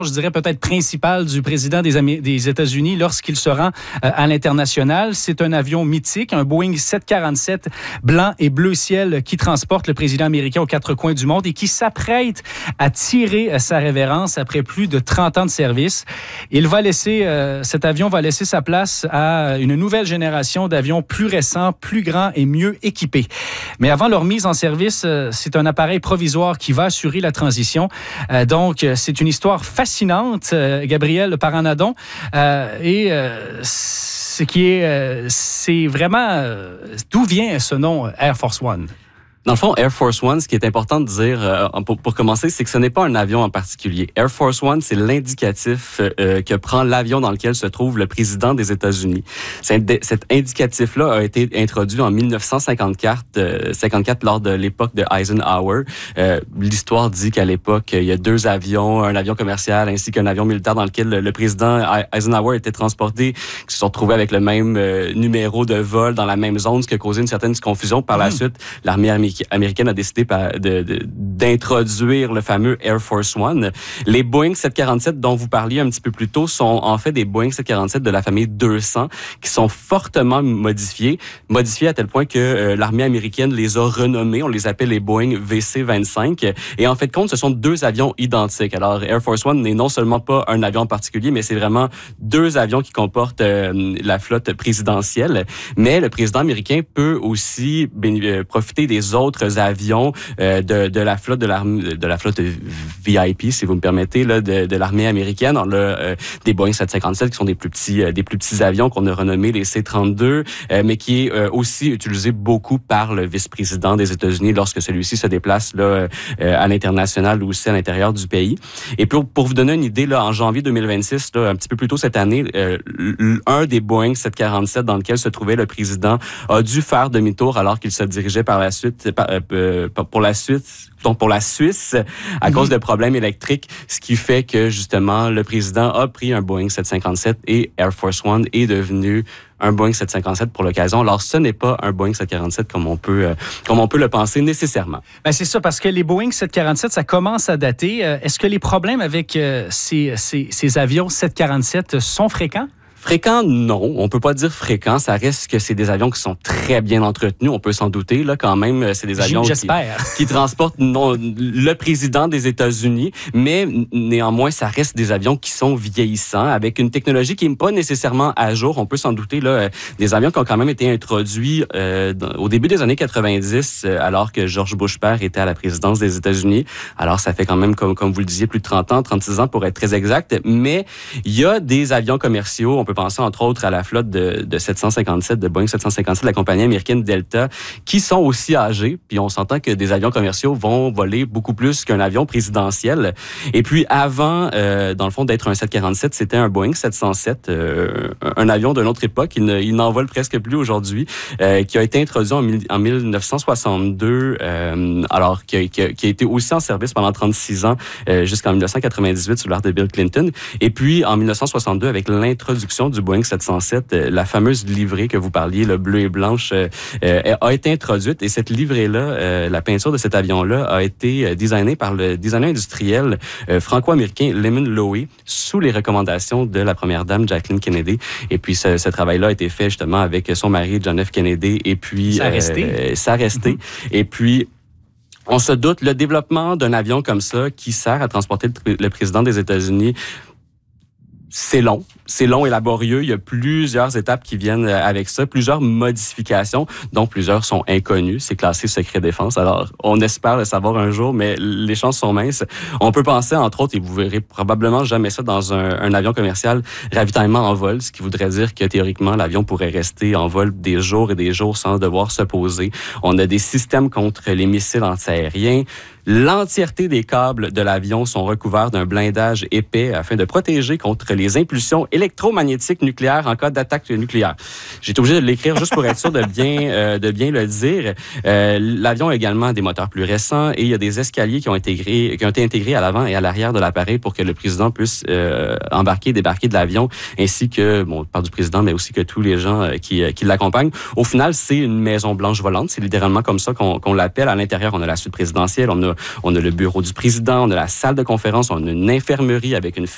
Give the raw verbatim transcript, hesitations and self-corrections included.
je dirais peut-être principale du président des, Amé- des États-Unis lorsqu'il se rend euh, à l'international. C'est un avion mythique, un Boeing sept cent quarante-sept blanc et bleu ciel qui transporte le président américain aux quatre coins du monde et qui s'apprête à tirer sa révérence après plus de trente ans de service. Il va laisser, euh, cet avion va laisser sa place à une nouvelle génération d'avions plus récents, plus grands et mieux équipés. Mais avant leur mise en service, euh, c'est un appareil provisoire qui va assurer la transition. Euh, donc, c'est une histoire fascinante. fascinante, euh, Gabriel Paranadon. Euh, et euh, ce qui est, euh, c'est vraiment euh, d'où vient ce nom Air Force One? Dans le fond, Air Force One, ce qui est important de dire euh, pour, pour commencer, c'est que ce n'est pas un avion en particulier. Air Force One, c'est l'indicatif euh, que prend l'avion dans lequel se trouve le président des États-Unis. Cet, cet indicatif-là a été introduit en dix-neuf cent cinquante-quatre, euh, cinquante-quatre lors de l'époque de Eisenhower. Euh, l'histoire dit qu'à l'époque, il y a deux avions, un avion commercial ainsi qu'un avion militaire dans lequel le, le président Eisenhower était transporté, qui se sont retrouvés avec le même euh, numéro de vol dans la même zone, ce qui a causé une certaine confusion. Par mmh. la suite, l'armée américaine américaine a décidé de, de, d'introduire le fameux Air Force One. Les Boeing sept cent quarante-sept dont vous parliez un petit peu plus tôt sont en fait des Boeing sept cent quarante-sept de la famille deux cents qui sont fortement modifiés, modifiés à tel point que euh, l'armée américaine les a renommés. On les appelle les Boeing V C vingt-cinq. Et en fait de compte, ce sont deux avions identiques. Alors Air Force One n'est non seulement pas un avion en particulier, mais c'est vraiment deux avions qui comportent euh, la flotte présidentielle. Mais le président américain peut aussi béni- profiter des autres autres avions euh, de, de la flotte de l'armée, de la flotte V I P, si vous me permettez, là, de, de l'armée américaine. On a euh, des Boeing sept cent cinquante-sept qui sont des plus petits, euh, des plus petits avions qu'on a renommés les C trente-deux, euh, mais qui est euh, aussi utilisé beaucoup par le vice-président des États-Unis lorsque celui-ci se déplace là euh, à l'international ou aussi à l'intérieur du pays. Et pour, pour vous donner une idée, là, en janvier deux mille vingt-six, là, un petit peu plus tôt cette année, euh, un des Boeing sept cent quarante-sept dans lequel se trouvait le président a dû faire demi-tour alors qu'il se dirigeait par la suite Euh, pour la suite, donc pour la Suisse, à mm-hmm. cause de problèmes électriques, ce qui fait que justement le président a pris un Boeing sept cent cinquante-sept et Air Force One est devenu un Boeing sept cent cinquante-sept pour l'occasion. Alors, ce n'est pas un Boeing sept cent quarante-sept comme on peut, euh, comme on peut le penser nécessairement. Ben c'est ça, parce que les Boeing sept cent quarante-sept, ça commence à dater. Euh, est-ce que les problèmes avec euh, ces, ces, ces avions sept cent quarante-sept sont fréquents? Fréquent, non. On peut pas dire fréquent. Ça reste que c'est des avions qui sont très bien entretenus. On peut s'en douter, là, quand même. C'est des avions qui, qui transportent non, le président des États-Unis. Mais néanmoins, ça reste des avions qui sont vieillissants, avec une technologie qui n'est pas nécessairement à jour. On peut s'en douter, là. Des avions qui ont quand même été introduits euh, dans, au début des années quatre-vingt-dix, euh, alors que George Bush père était à la présidence des États-Unis. Alors, ça fait quand même, comme, comme vous le disiez, plus de trente ans, trente-six ans pour être très exact. Mais il y a des avions commerciaux. On peut penser entre autres à la flotte de, de sept cent cinquante-sept, de Boeing sept cent cinquante-sept, de la compagnie américaine Delta, qui sont aussi âgés. Puis on s'entend que des avions commerciaux vont voler beaucoup plus qu'un avion présidentiel. Et puis avant, euh, dans le fond, d'être un sept cent quarante-sept, c'était un Boeing sept cent sept, euh, un avion d'une autre époque. Il, ne, il n'en vole presque plus aujourd'hui, euh, qui a été introduit en, en dix-neuf cent soixante-deux, euh, alors qui a, qui, a, qui a été aussi en service pendant trente-six ans, euh, jusqu'en dix-neuf cent quatre-vingt-dix-huit sous l'ère de Bill Clinton. Et puis en dix-neuf cent soixante-deux, avec l'introduction du Boeing sept cent sept, la fameuse livrée que vous parliez, le bleu et blanche, euh, euh, a été introduite. Et cette livrée-là, euh, la peinture de cet avion-là, a été designée par le designer industriel euh, franco-américain Lyman Loewy sous les recommandations de la première dame Jacqueline Kennedy. Et puis ce, ce travail-là a été fait justement avec son mari John F. Kennedy. Et puis ça a resté. Euh, ça a resté. Mm-hmm. Et puis on se doute, le développement d'un avion comme ça qui sert à transporter le, le président des États-Unis, c'est long. C'est long et laborieux. Il y a plusieurs étapes qui viennent avec ça, plusieurs modifications, dont plusieurs sont inconnues. C'est classé secret défense. Alors, on espère le savoir un jour, mais les chances sont minces. On peut penser, entre autres, et vous verrez probablement jamais ça dans un, un avion commercial, ravitaillement en vol, ce qui voudrait dire que théoriquement, l'avion pourrait rester en vol des jours et des jours sans devoir se poser. On a des systèmes contre les missiles antiaériens. L'entièreté des câbles de l'avion sont recouverts d'un blindage épais afin de protéger contre les impulsions électromagnétiques nucléaires en cas d'attaque nucléaire. J'ai été obligé de l'écrire juste pour être sûr de bien, euh, de bien le dire. Euh, l'avion a également des moteurs plus récents et il y a des escaliers qui ont, intégré, qui ont été intégrés à l'avant et à l'arrière de l'appareil pour que le président puisse euh, embarquer, débarquer de l'avion, ainsi que, bon, par du président, mais aussi que tous les gens euh, qui, euh, qui l'accompagnent. Au final, c'est une maison blanche volante. C'est littéralement comme ça qu'on, qu'on l'appelle. À l'intérieur, on a la suite présidentielle, on a On a le bureau du président, on a la salle de conférence, on a une infirmerie avec une